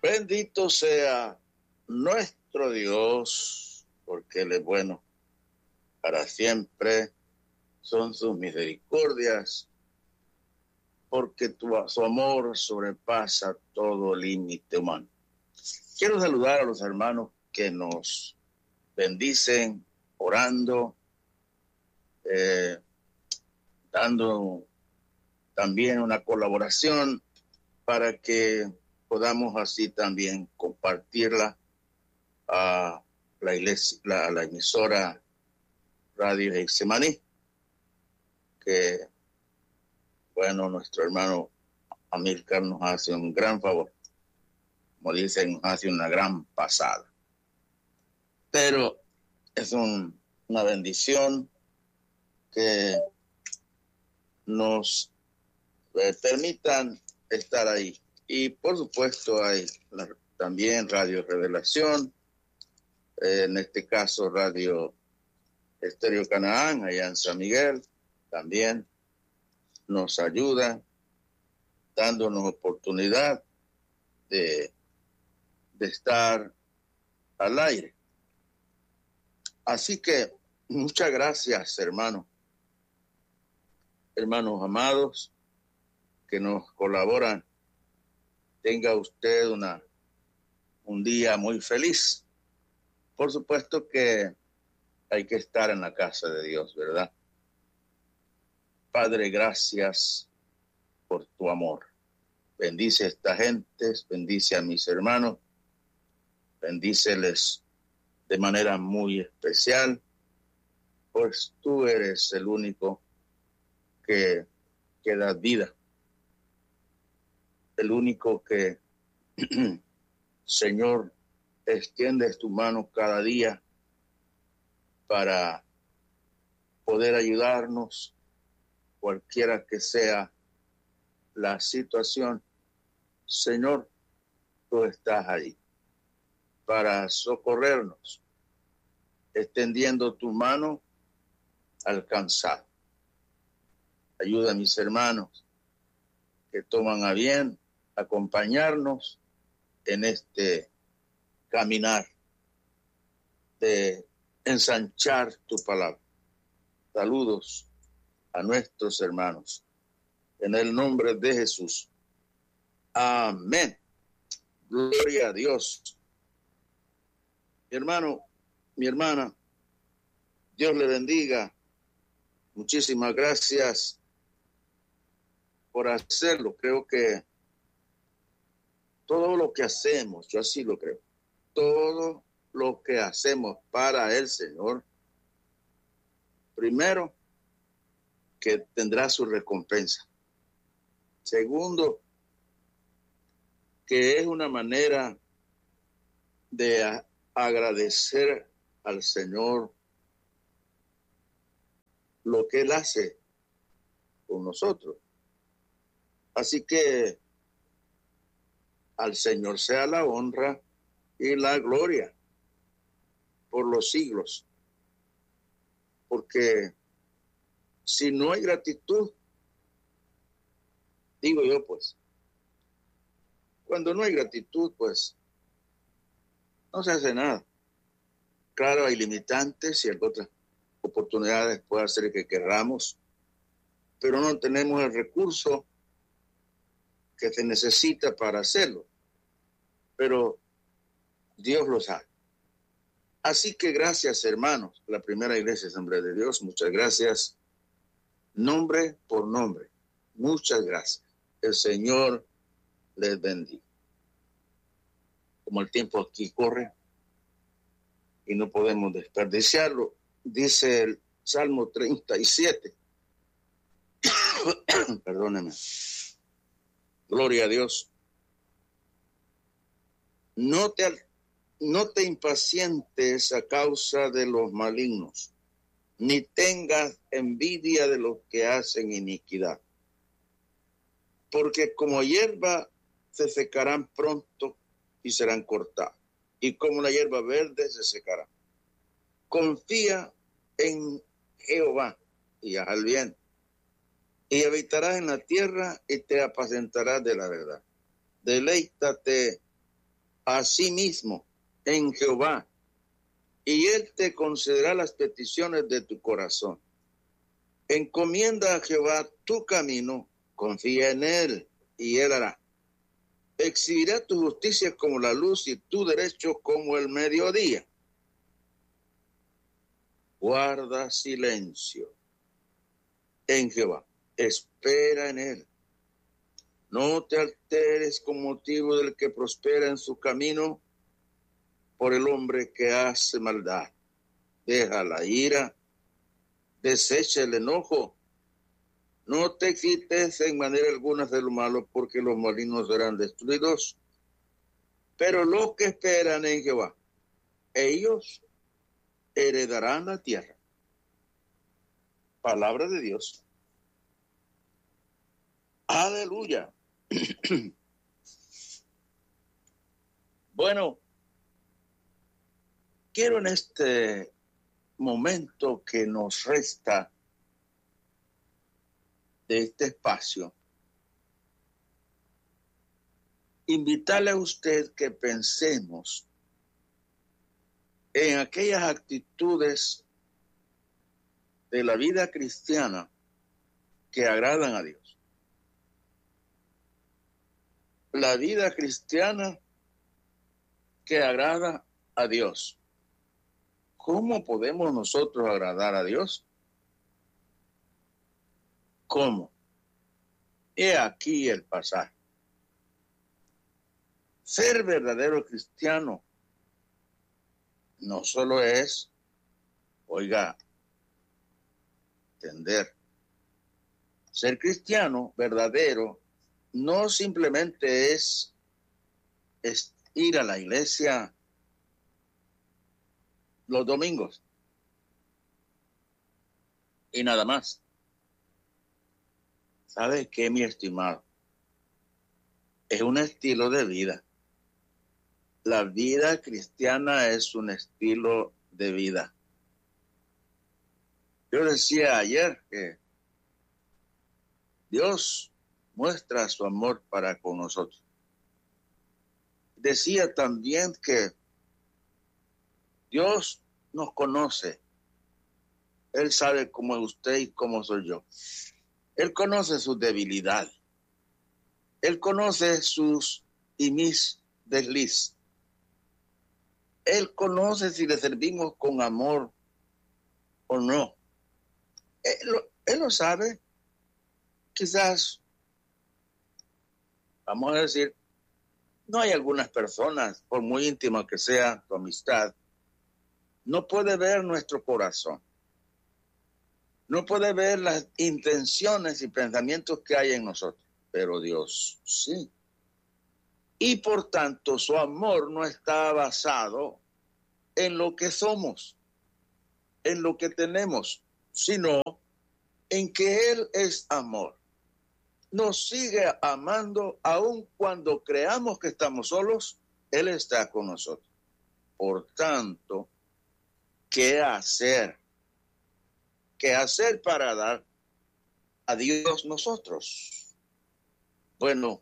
Bendito sea nuestro Dios, porque Él es bueno. Para siempre son sus misericordias, porque su amor sobrepasa todo límite humano. Quiero saludar a los hermanos que nos bendicen, orando, dando también una colaboración para que podamos así también compartirla a la iglesia, a la emisora Radio Getsemaní, que, bueno, nuestro hermano Amílcar nos hace un gran favor, como dicen, nos hace una gran pasada. Pero es una bendición que nos permitan estar ahí. Y por supuesto hay también Radio Revelación, en este caso Radio Estéreo Canaán, allá en San Miguel, también nos ayuda, dándonos oportunidad de estar al aire. Así que muchas gracias, hermanos amados, que nos colaboran. Tenga usted un día muy feliz. Por supuesto que hay que estar en la casa de Dios, ¿verdad? Padre, gracias por tu amor. Bendice a esta gente, bendice a mis hermanos, bendíceles de manera muy especial, pues tú eres el único que da vida, el único que, Señor, extiendes tu mano cada día para poder ayudarnos, cualquiera que sea la situación. Señor, tú estás ahí para socorrernos, extendiendo tu mano alcanzada. Ayuda a mis hermanos que toman a bien acompañarnos en este caminar de ensanchar tu palabra. Saludos a nuestros hermanos. En el nombre de Jesús. Amén. Gloria a Dios. Mi hermano, mi hermana, Dios le bendiga. Muchísimas gracias por hacerlo. Creo que todo lo que hacemos, yo así lo creo, todo lo que hacemos para el Señor, primero, que tendrá su recompensa. Segundo, que es una manera de agradecer al Señor lo que Él hace con nosotros. Así que al Señor sea la honra y la gloria por los siglos. Porque si no hay gratitud, digo yo, pues, cuando no hay gratitud, pues, no se hace nada. Claro, hay limitantes y otras oportunidades puede hacer que querramos, pero no tenemos el recurso que se necesita para hacerlo. Pero Dios lo sabe. Así que gracias, hermanos, la primera iglesia Asamblea de Dios, muchas gracias, nombre por nombre, muchas gracias. El Señor les bendiga. Como el tiempo aquí corre y no podemos desperdiciarlo, dice el Salmo 37. Perdóneme. Gloria a Dios. No te impacientes a causa de los malignos, ni tengas envidia de los que hacen iniquidad. Porque como hierba se secarán pronto y serán cortados, y como la hierba verde se secará. Confía en Jehová y haz el bien, y habitarás en la tierra y te apacentarás de la verdad. Deleítate a sí mismo en Jehová, y él te concederá las peticiones de tu corazón. Encomienda a Jehová tu camino, confía en él, y él hará. Exhibirá tu justicia como la luz y tu derecho como el mediodía. Guarda silencio en Jehová, espera en él. No te alteres con motivo del que prospera en su camino, por el hombre que hace maldad. Deja la ira, desecha el enojo. No te excites en manera alguna de lo malo, porque los malignos serán destruidos. Pero los que esperan en Jehová, ellos heredarán la tierra. Palabra de Dios. Aleluya. Bueno, quiero en este momento que nos resta de este espacio invitarle a usted que pensemos en aquellas actitudes de la vida cristiana que agradan a Dios. La vida cristiana que agrada a Dios. ¿Cómo podemos nosotros agradar a Dios? ¿Cómo? He aquí el pasaje. Ser verdadero cristiano no solo es, entender. Ser cristiano verdadero no simplemente es ir a la iglesia los domingos y nada más. ¿Sabe qué, mi estimado? Es un estilo de vida. La vida cristiana es un estilo de vida. Yo decía ayer que Dios muestra su amor para con nosotros. Decía también que Dios nos conoce. Él sabe cómo es usted y cómo soy yo. Él conoce sus debilidades. Él conoce sus y mis desliz. Él conoce si le servimos con amor o no. Él lo sabe. Quizás, vamos a decir, no hay algunas personas, por muy íntima que sea tu amistad, no puede ver nuestro corazón. No puede ver las intenciones y pensamientos que hay en nosotros. Pero Dios sí. Y por tanto, su amor no está basado en lo que somos, en lo que tenemos, sino en que Él es amor. Nos sigue amando aun cuando creamos que estamos solos, Él está con nosotros. Por tanto, ¿qué hacer? ¿Qué hacer para dar a Dios nosotros? Bueno,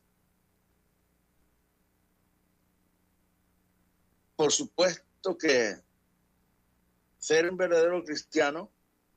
por supuesto que ser un verdadero cristiano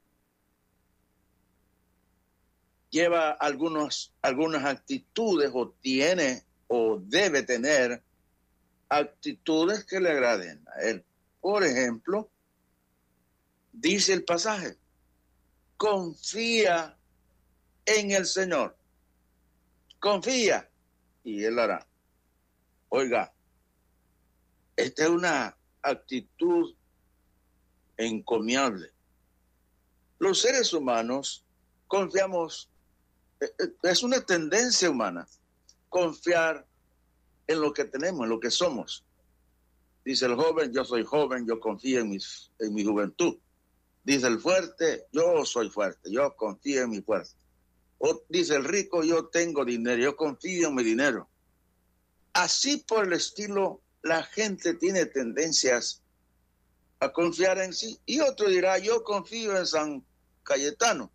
lleva algunas actitudes o tiene o debe tener actitudes que le agraden a él. Por ejemplo, dice el pasaje, confía en el Señor. Confía y Él hará. Oiga, esta es una actitud encomiable. Los seres humanos confiamos, es una tendencia humana, confiar en lo que tenemos, en lo que somos. Dice el joven, yo soy joven, yo confío en mi juventud. Dice el fuerte, yo soy fuerte, yo confío en mi fuerza. O dice el rico, yo tengo dinero, yo confío en mi dinero. Así por el estilo, la gente tiene tendencias a confiar en sí. Y otro dirá, yo confío en San Cayetano.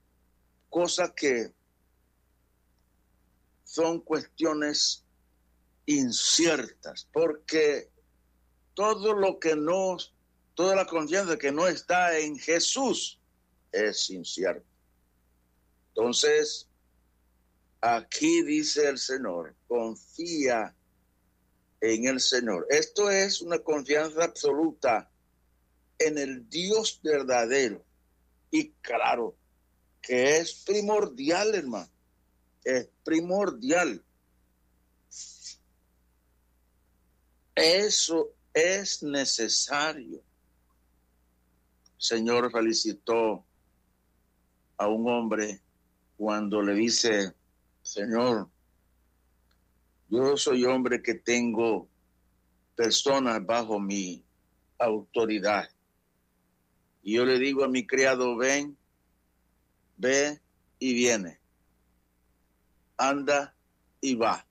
Cosas que son cuestiones inciertas, porque todo lo que no, toda la confianza que no está en Jesús es incierta. Entonces, aquí dice el Señor, confía en el Señor. Esto es una confianza absoluta en el Dios verdadero. Y claro, que es primordial, hermano. Es primordial. Eso es necesario. El Señor felicitó a un hombre cuando le dice, Señor, yo soy hombre que tengo personas bajo mi autoridad. Y yo le digo a mi criado, ven, ve y viene. Anda y va.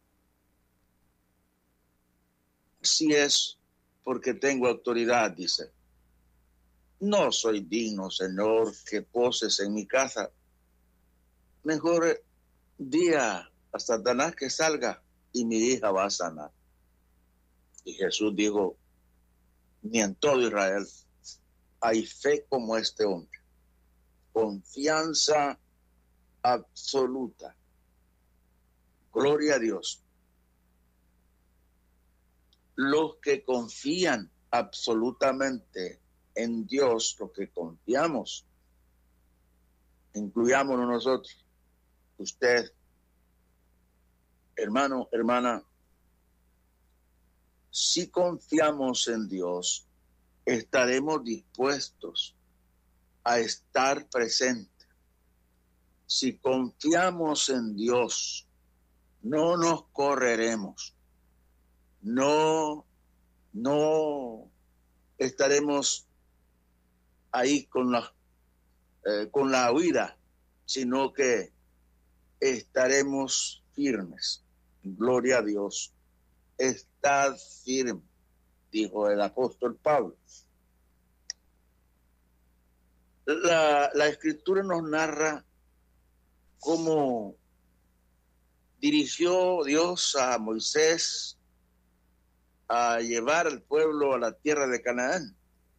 Así es porque tengo autoridad, dice. No soy digno, Señor, que poses en mi casa. Mejor día a Satanás que salga y mi hija va a sanar. Y Jesús dijo, ni en todo Israel hay fe como este hombre. Confianza absoluta. Gloria a Dios. Los que confían absolutamente en Dios, los que confiamos, incluyámonos nosotros, usted, hermano, hermana, si confiamos en Dios, estaremos dispuestos a estar presentes. Si confiamos en Dios, no nos correremos. No estaremos ahí con la huida, sino que estaremos firmes. Gloria a Dios. Estad firme, dijo el apóstol Pablo. La Escritura nos narra cómo dirigió Dios a Moisés a llevar al pueblo a la tierra de Canaán.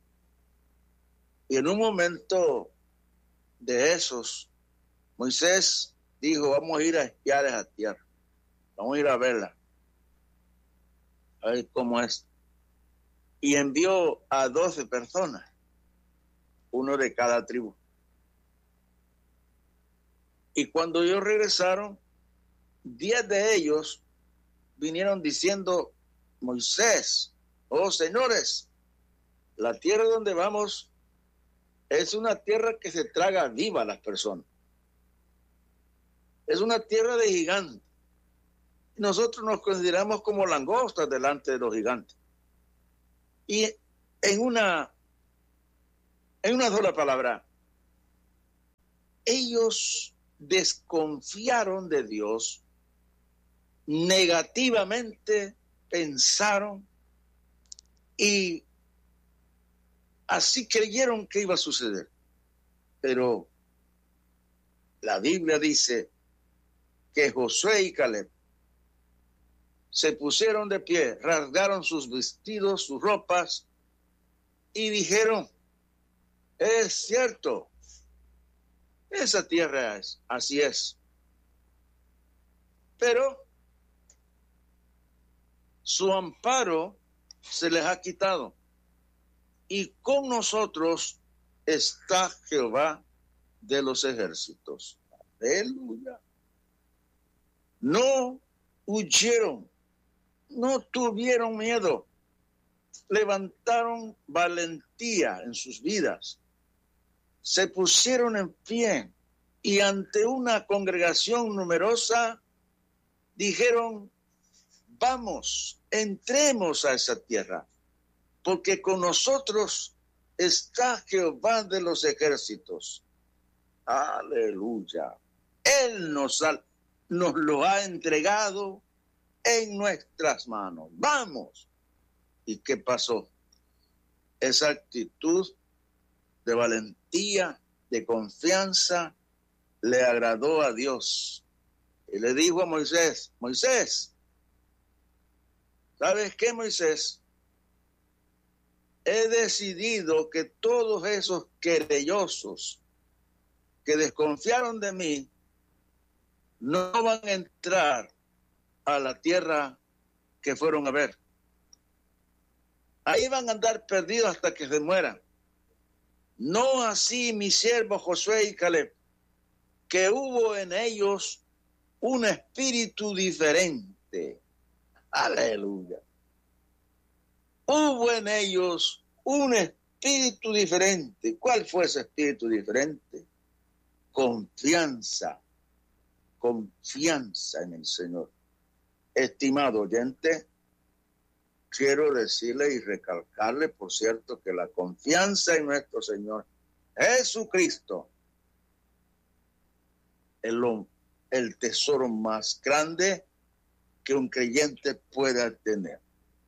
Y en un momento de esos, Moisés dijo, vamos a ir a espiar esa tierra, vamos a ir a verla, a ver cómo es. Y envió a 12 personas, uno de cada tribu. Y cuando ellos regresaron, 10 de ellos vinieron diciendo, Moisés, oh señores, la tierra donde vamos es una tierra que se traga viva a las personas. Es una tierra de gigantes. Nosotros nos consideramos como langostas delante de los gigantes. Y en una sola palabra, ellos desconfiaron de Dios, negativamente pensaron y así creyeron que iba a suceder. Pero la Biblia dice que Josué y Caleb se pusieron de pie, rasgaron sus vestidos, sus ropas y dijeron, es cierto, esa tierra es, así es. Pero su amparo se les ha quitado. Y con nosotros está Jehová de los ejércitos. Aleluya. No huyeron, no tuvieron miedo. Levantaron valentía en sus vidas. Se pusieron en pie y ante una congregación numerosa dijeron, vamos, entremos a esa tierra, porque con nosotros está Jehová de los ejércitos. Aleluya. Él nos lo ha entregado en nuestras manos. Vamos. ¿Y qué pasó? Esa actitud de valentía, de confianza, le agradó a Dios. Y le dijo a Moisés, Moisés, ¿Sabes qué, Moisés? He decidido que todos esos querellosos que desconfiaron de mí no van a entrar a la tierra que fueron a ver. Ahí van a andar perdidos hasta que se mueran. No así mi siervo Josué y Caleb, que hubo en ellos un espíritu diferente. Aleluya. Hubo en ellos un espíritu diferente. ¿Cuál fue ese espíritu diferente? Confianza en el Señor. Estimado oyente, quiero decirle y recalcarle, por cierto, que la confianza en nuestro Señor Jesucristo es el tesoro más grande que un creyente pueda tener.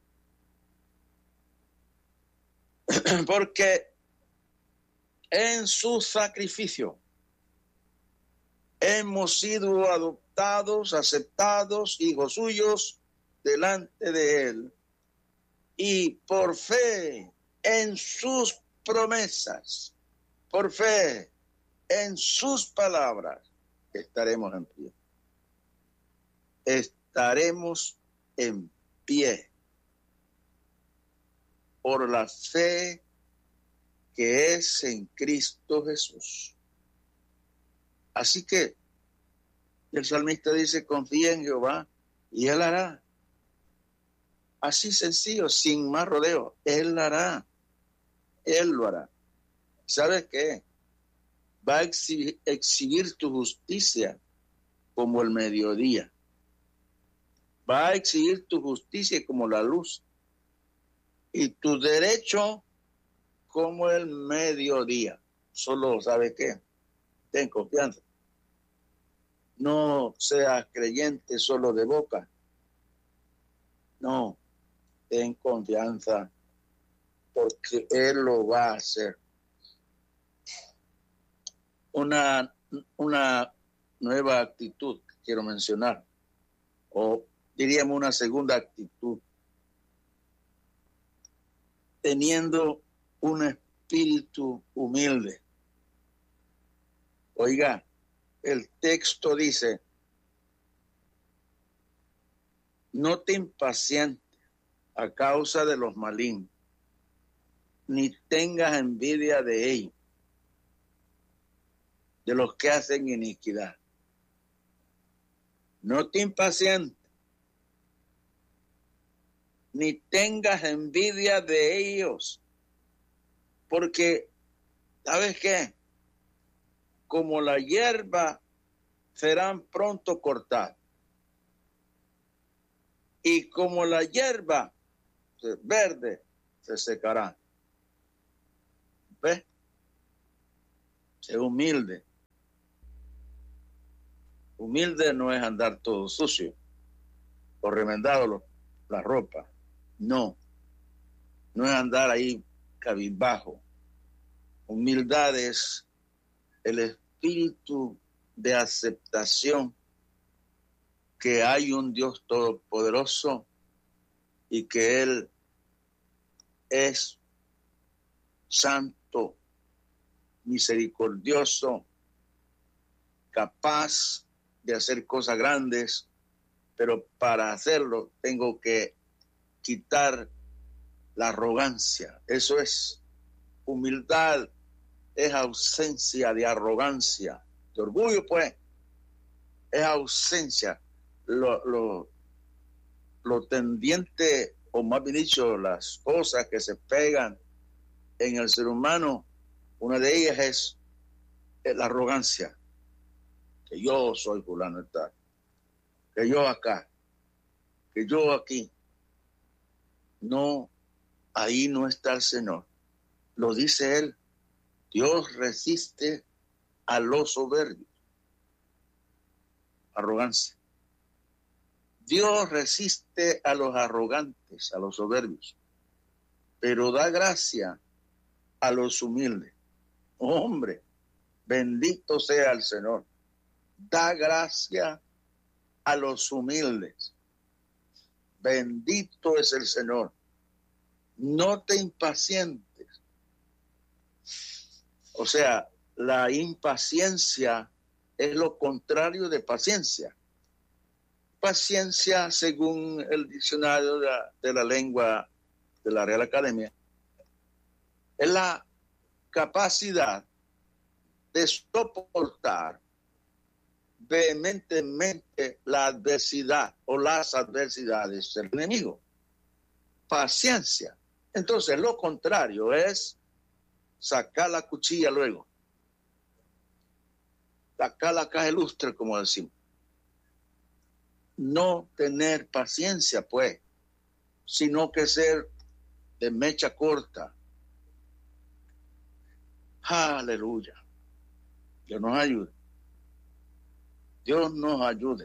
Porque en su sacrificio hemos sido adoptados, aceptados, hijos suyos delante de Él. Y por fe en sus promesas, por fe en sus palabras, estaremos en pie. Estaremos en pie por la fe que es en Cristo Jesús. Así que el salmista dice, confía en Jehová y Él hará. Así sencillo, sin más rodeo. Él lo hará. Él lo hará. ¿Sabes qué? Va a exhibir tu justicia como el mediodía. Va a exhibir tu justicia como la luz. Y tu derecho como el mediodía. Solo, ¿sabes qué? Ten confianza. No seas creyente solo de boca. No. Ten confianza, porque Él lo va a hacer. Una nueva actitud que quiero mencionar, o diríamos una segunda actitud, teniendo un espíritu humilde. Oiga, el texto dice, no te impacientes a causa de los malignos, ni tengas envidia de ellos, de los que hacen iniquidad. No te impacientes, ni tengas envidia de ellos, porque, ¿sabes qué? Como la hierba serán pronto cortadas, y como la hierba verde se secará. ¿Ves? Sé humilde. Humilde no es andar todo sucio o remendado la ropa. No. No es andar ahí cabizbajo. Humildad es el espíritu de aceptación que hay un Dios todopoderoso y que Él es santo, misericordioso, capaz de hacer cosas grandes, pero para hacerlo tengo que quitar la arrogancia. Eso es humildad, es ausencia de arrogancia, de orgullo, pues, es ausencia. Lo tendiente, o más bien dicho, las cosas que se pegan en el ser humano, una de ellas es la arrogancia, que yo soy fulano de tal, que yo acá, que yo aquí. No, ahí no está el Señor. Lo dice Él, Dios resiste a los soberbios. Arrogancia. Dios resiste a los arrogantes, a los soberbios, pero da gracia a los humildes. Hombre, bendito sea el Señor. Da gracia a los humildes. Bendito es el Señor. No te impacientes. O sea, la impaciencia es lo contrario de paciencia. Paciencia, según el diccionario de la lengua de la Real Academia, es la capacidad de soportar vehementemente la adversidad o las adversidades del enemigo. Paciencia. Entonces, lo contrario es sacar la cuchilla luego. Sacar la caja ilustre, como decimos. No tener paciencia, pues, sino que ser de mecha corta. Aleluya. Dios nos ayude. Dios nos ayude.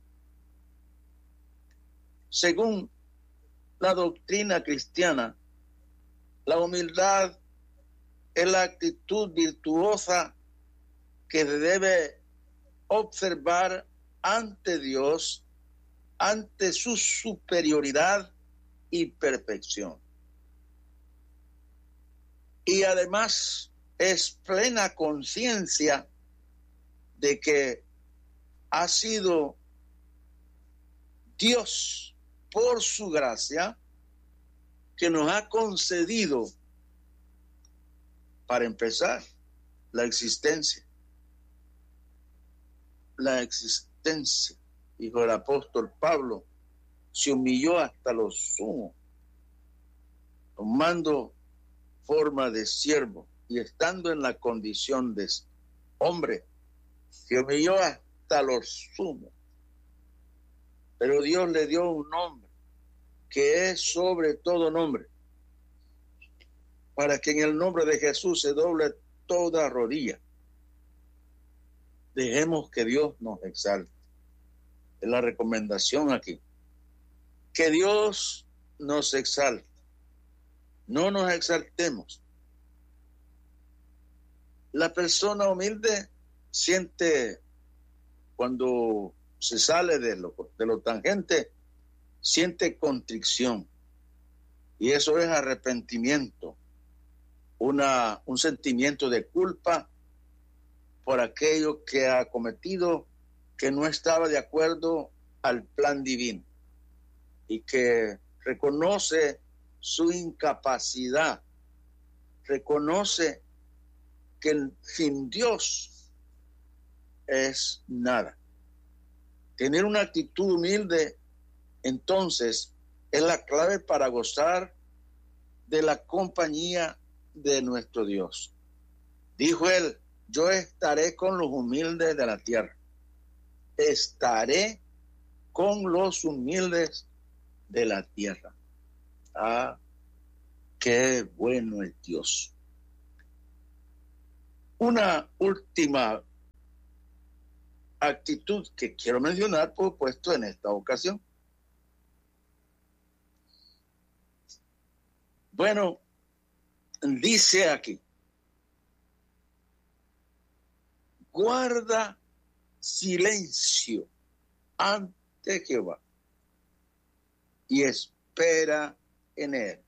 Según la doctrina cristiana, la humildad es la actitud virtuosa que debe observar ante Dios, ante su superioridad y perfección. Y además es plena conciencia de que ha sido Dios, por su gracia, que nos ha concedido, para empezar, la existencia. La existencia. Dijo el apóstol Pablo, se humilló hasta lo sumo, tomando forma de siervo y estando en la condición de hombre, se humilló hasta lo sumo. Pero Dios le dio un nombre que es sobre todo nombre, para que en el nombre de Jesús se doble toda rodilla. Dejemos que Dios nos exalte. Es la recomendación aquí. Que Dios nos exalte. No nos exaltemos. La persona humilde siente, cuando se sale de lo tangente, siente contrición. Y eso es arrepentimiento. Un sentimiento de culpa por aquello que ha cometido, que no estaba de acuerdo al plan divino y que reconoce su incapacidad, reconoce que sin Dios es nada. Tener una actitud humilde, entonces, es la clave para gozar de la compañía de nuestro Dios. Dijo él, yo estaré con los humildes de la tierra. Estaré con los humildes de la tierra. Ah, qué bueno es Dios. Una última actitud que quiero mencionar, por supuesto, en esta ocasión. Bueno, dice aquí, guarda silencio ante Jehová y espera en él.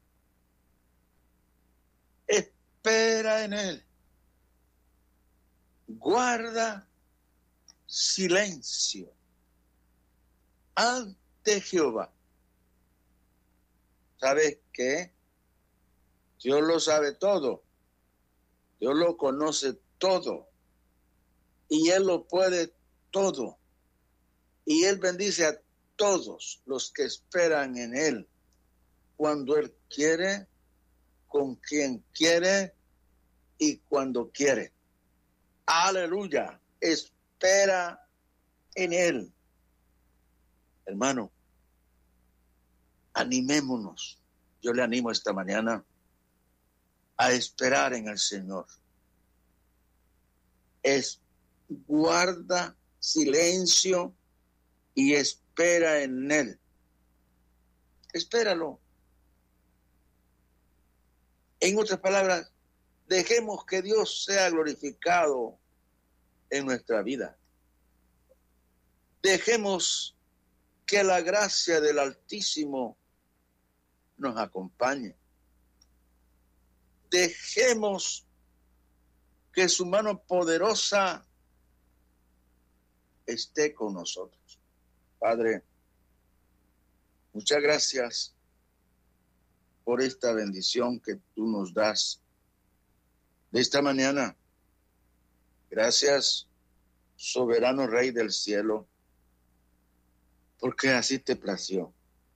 Espera en él. Guarda silencio ante Jehová. ¿Sabes qué? Dios lo sabe todo. Dios lo conoce todo. Y Él lo puede todo. Y Él bendice a todos los que esperan en Él. Cuando Él quiere, con quien quiere y cuando quiere. Aleluya. Espera en Él. Hermano, animémonos. Yo le animo esta mañana a esperar en el Señor. Guarda silencio y espera en Él. Espéralo. En otras palabras, dejemos que Dios sea glorificado en nuestra vida. Dejemos Que la gracia del Altísimo nos acompañe. Dejemos que su mano poderosa esté con nosotros. Padre, muchas gracias por esta bendición que tú nos das de esta mañana. Gracias, soberano Rey del cielo, porque así te plació.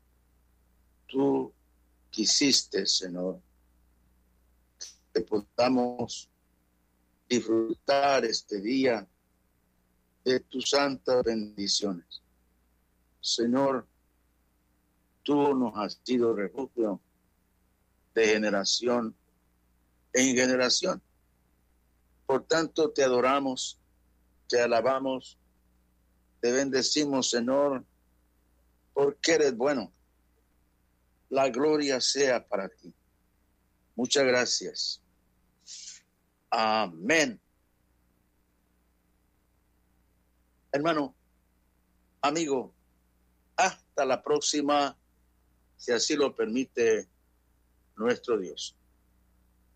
Tú quisiste, Señor, que podamos disfrutar este día de tus santas bendiciones. Señor, tú nos has sido refugio de generación en generación. Por tanto, te adoramos, te alabamos, te bendecimos, Señor, porque eres bueno. La gloria sea para ti. Muchas gracias. Amén. Hermano, amigo, hasta la próxima, si así lo permite nuestro Dios.